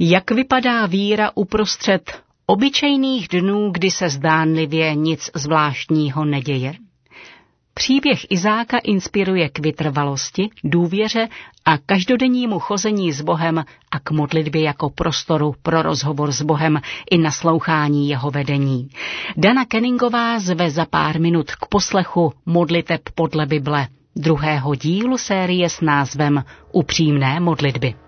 Jak vypadá víra uprostřed obyčejných dnů, kdy se zdánlivě nic zvláštního neděje? Příběh Izáka inspiruje k vytrvalosti, důvěře a každodennímu chození s Bohem a k modlitbě jako prostoru pro rozhovor s Bohem i naslouchání jeho vedení. Dana Kenningová zve za pár minut k poslechu modliteb podle Bible, druhého dílu série s názvem Upřímné modlitby.